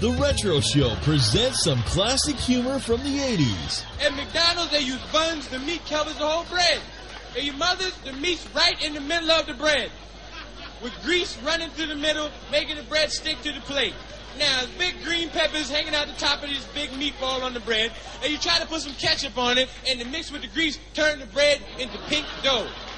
The Retro Show presents some classic humor from the 80s. At McDonald's, they use buns. The meat covers the whole bread. At your mother's, the meat's right in the middle of the bread, with grease running through the middle, making the bread stick to the plate. Now, there's big green peppers hanging out the top of this big meatball on the bread, and you try to put some ketchup on it, and the mix with the grease turn the bread into pink dough.